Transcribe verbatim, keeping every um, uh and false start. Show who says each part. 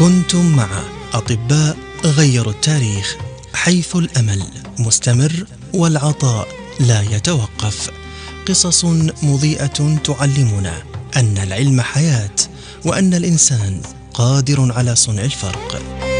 Speaker 1: كنتم مع أطباء غيروا التاريخ، حيث الأمل مستمر والعطاء لا يتوقف. قصص مضيئة تعلمنا أن العلم حياة، وأن الإنسان قادر على صنع الفرق.